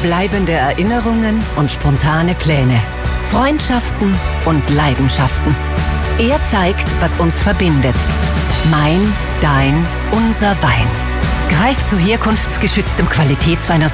Bleibende Erinnerungen und spontane Pläne. Freundschaften und Leidenschaften. Er zeigt, was uns verbindet. Mein, dein, unser Wein. Greif zu herkunftsgeschütztem Qualitätswein aus